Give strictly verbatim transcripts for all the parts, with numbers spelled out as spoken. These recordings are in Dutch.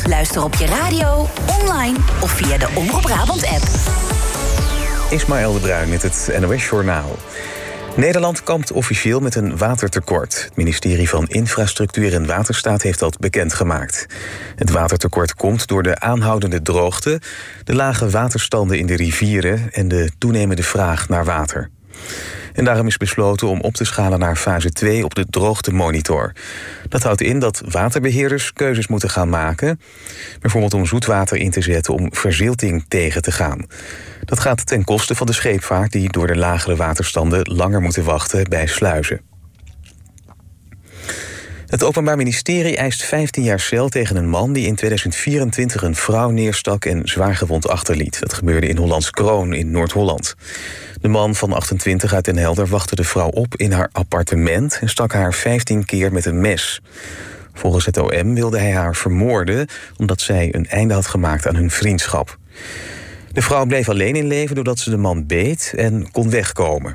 Brabant. Luister op je radio, online of via de Omroep Brabant-app. Ismaël de Bruin met het N O S-journaal. Nederland kampt officieel met een watertekort. Het ministerie van Infrastructuur en Waterstaat heeft dat bekendgemaakt. Het watertekort komt door de aanhoudende droogte, de lage waterstanden in de rivieren en de toenemende vraag naar water. En daarom is besloten om op te schalen naar fase twee op de droogtemonitor. Dat houdt in dat waterbeheerders keuzes moeten gaan maken, bijvoorbeeld om zoetwater in te zetten om verzilting tegen te gaan. Dat gaat ten koste van de scheepvaart die door de lagere waterstanden langer moeten wachten bij sluizen. Het Openbaar Ministerie eist vijftien jaar cel tegen een man die in tweeduizend vierentwintig een vrouw neerstak en zwaargewond achterliet. Dat gebeurde in Hollandskroon in Noord-Holland. De man van achtentwintig uit Den Helder wachtte de vrouw op in haar appartement en stak haar vijftien keer met een mes. Volgens het O M wilde hij haar vermoorden omdat zij een einde had gemaakt aan hun vriendschap. De vrouw bleef alleen in leven doordat ze de man beet en kon wegkomen.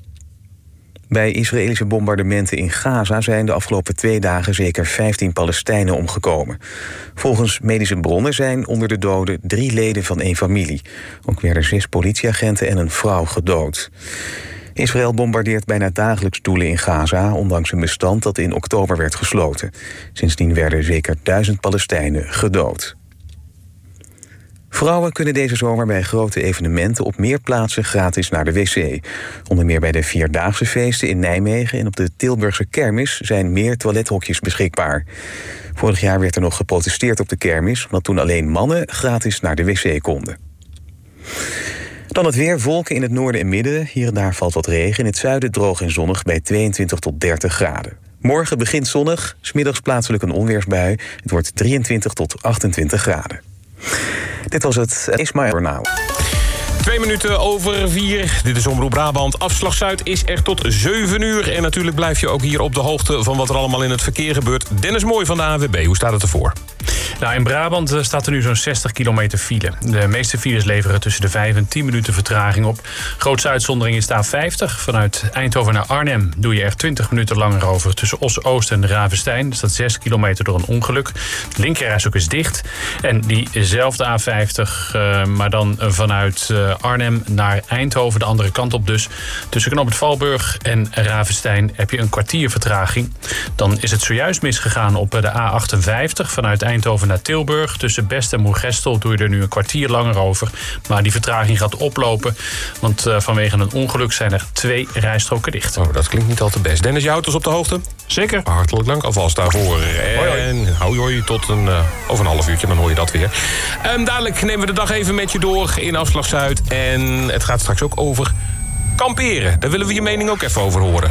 Bij Israëlische bombardementen in Gaza zijn de afgelopen twee dagen zeker vijftien Palestijnen omgekomen. Volgens medische bronnen zijn onder de doden drie leden van één familie. Ook werden zes politieagenten en een vrouw gedood. Israël bombardeert bijna dagelijks doelen in Gaza, ondanks een bestand dat in oktober werd gesloten. Sindsdien werden zeker duizend Palestijnen gedood. Vrouwen kunnen deze zomer bij grote evenementen op meer plaatsen gratis naar de wc. Onder meer bij de Vierdaagse feesten in Nijmegen en op de Tilburgse kermis zijn meer toilethokjes beschikbaar. Vorig jaar werd er nog geprotesteerd op de kermis, omdat toen alleen mannen gratis naar de wc konden. Dan het weer, wolken in het noorden en midden. Hier en daar valt wat regen. In het zuiden droog en zonnig bij tweeëntwintig tot dertig graden. Morgen begint zonnig, 's middags plaatselijk een onweersbui. Het wordt drieëntwintig tot achtentwintig graden. Dit was het Ismaël Journaal. Twee minuten over vier. Dit is Omroep Brabant. Afslag Zuid is er tot zeven uur. En natuurlijk blijf je ook hier op de hoogte van wat er allemaal in het verkeer gebeurt. Dennis Mooi van de A N W B, hoe staat het ervoor? Nou, in Brabant staat er nu zo'n zestig kilometer file. De meeste files leveren tussen de vijf en tien minuten vertraging op. Grootste uitzondering is de A vijftig. Vanuit Eindhoven naar Arnhem doe je er twintig minuten langer over. Tussen Os-Oost en Ravenstein. Er staat zes kilometer door een ongeluk. De linkerrijstrook is dicht. En diezelfde A vijftig, uh, maar dan vanuit uh, Arnhem naar Eindhoven, de andere kant op dus. Tussen Knoop het Valburg en Ravenstein heb je een kwartier vertraging. Dan is het zojuist misgegaan op de A achtenvijftig vanuit Eindhoven naar Tilburg. Tussen Best en Moergestel doe je er nu een kwartier langer over. Maar die vertraging gaat oplopen. Want uh, vanwege een ongeluk zijn er twee rijstroken dicht. Oh, dat klinkt niet al te best. Dennis, je houdt ons op de hoogte? Zeker. Hartelijk dank alvast daarvoor. En hoi, hoi. hou hoi tot een, uh, over een half uurtje, dan hoor je dat weer. Um, dadelijk nemen we de dag even met je door in Afslag Zuid. En het gaat straks ook over kamperen. Daar willen we je mening ook even over horen.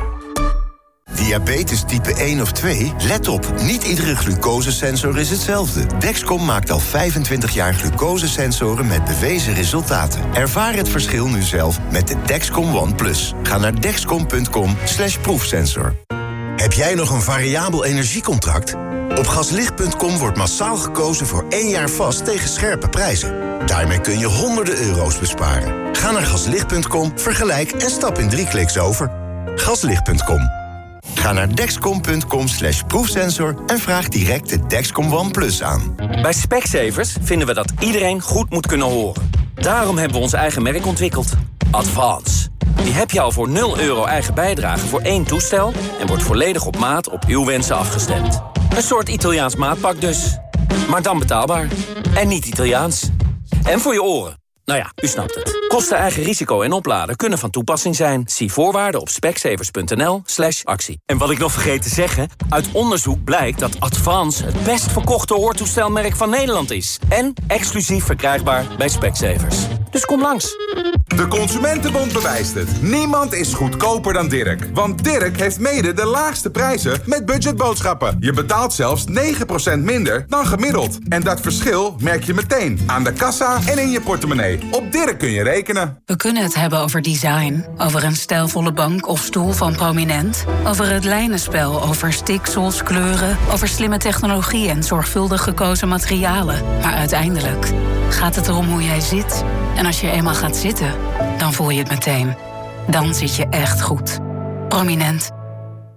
Diabetes type één of twee? Let op, niet iedere glucosesensor is hetzelfde. Dexcom maakt al vijfentwintig jaar glucosesensoren met bewezen resultaten. Ervaar het verschil nu zelf met de Dexcom One Plus. Ga naar dexcom punt com slash proefsensor. Heb jij nog een variabel energiecontract? Op gaslicht punt com wordt massaal gekozen voor één jaar vast tegen scherpe prijzen. Daarmee kun je honderden euro's besparen. Ga naar gaslicht punt com, vergelijk en stap in drie kliks over. gaslicht punt com. Ga naar dexcom punt com slash proefsensor en vraag direct de Dexcom One Plus aan. Bij Specsavers vinden we dat iedereen goed moet kunnen horen. Daarom hebben we ons eigen merk ontwikkeld. Advance. Die heb je al voor nul euro eigen bijdrage voor één toestel en wordt volledig op maat op uw wensen afgestemd. Een soort Italiaans maatpak dus. Maar dan betaalbaar. En niet Italiaans. En voor je oren. Nou ja, u snapt het. Kosten, eigen risico en opladen kunnen van toepassing zijn. Zie voorwaarden op specsavers punt n l slash actie. En wat ik nog vergeet te zeggen, uit onderzoek blijkt dat Advance het best verkochte hoortoestelmerk van Nederland is. En exclusief verkrijgbaar bij Specsavers. Dus kom langs. De Consumentenbond bewijst het. Niemand is goedkoper dan Dirk. Want Dirk heeft mede de laagste prijzen met budgetboodschappen. Je betaalt zelfs negen procent minder dan gemiddeld. En dat verschil merk je meteen aan de kassa en in je portemonnee. Op Dirk kun je rekenen. We kunnen het hebben over design, over een stijlvolle bank of stoel van Prominent, over het lijnenspel, over stiksels, kleuren, over slimme technologie en zorgvuldig gekozen materialen. Maar uiteindelijk gaat het erom hoe jij zit. En als je eenmaal gaat zitten, dan voel je het meteen. Dan zit je echt goed. Prominent.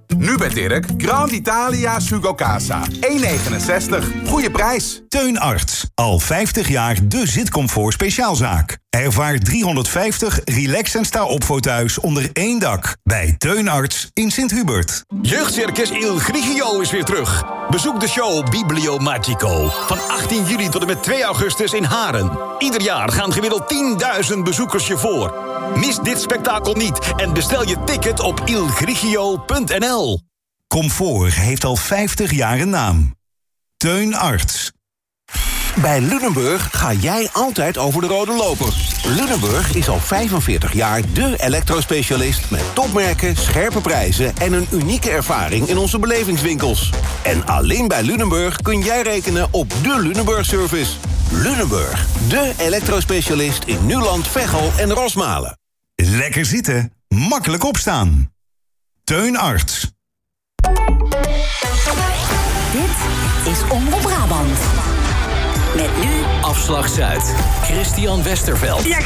Nu bij Dirk, Grand Italia Sugo Casa. één negenenzestig. Goeie prijs. Teun Arts. Al vijftig jaar de zitcomfort speciaalzaak. Ervaar driehonderdvijftig relax en sta-op foto's onder één dak. Bij Teun Arts in Sint-Hubert. Jeugdcircus Il Grigio is weer terug. Bezoek de show Biblio Magico. Van achttien juli tot en met twee augustus in Haren. Ieder jaar gaan gemiddeld tienduizend bezoekers je voor. Mis dit spektakel niet en bestel je ticket op il grigio punt n l. Comfort heeft al vijftig jaar een naam. Teun Arts. Bij Lunenburg ga jij altijd over de rode loper. Lunenburg is al vijfenveertig jaar de elektrospecialist met topmerken, scherpe prijzen en een unieke ervaring in onze belevingswinkels. En alleen bij Lunenburg kun jij rekenen op de Lunenburg-service. Lunenburg, de elektrospecialist in Nuland, Veghel en Rosmalen. Lekker zitten, makkelijk opstaan. Teun Arts. Dit is Omroep Brabant. Met nu Afslag Zuid. Christian Westerveld. Ja,